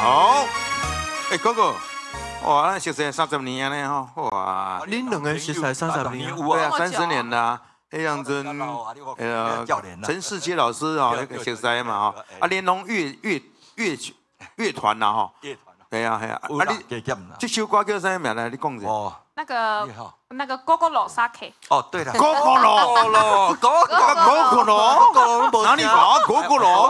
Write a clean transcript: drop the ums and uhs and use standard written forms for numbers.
好，哥哥，哇，咱熟识30年安尼吼，哇， 恁两个熟识30年， 对啊，30年啦。迄样阵，陈世杰老师吼，那个熟识嘛吼，啊，连龙乐团啦吼，对啊，你这首歌叫啥名来？你讲一下。 那个哥哥罗沙 K。 哦，对了， 哥哥罗，哪里搞哥哥罗？